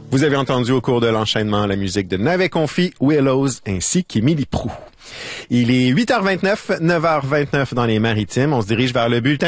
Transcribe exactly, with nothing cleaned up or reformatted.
Vous avez entendu au cours de l'enchaînement la musique de Navet Confi, Willows ainsi qu'Émilie Proulx. Il est huit heures vingt-neuf, neuf heures vingt-neuf dans les Maritimes. On se dirige vers le bulletin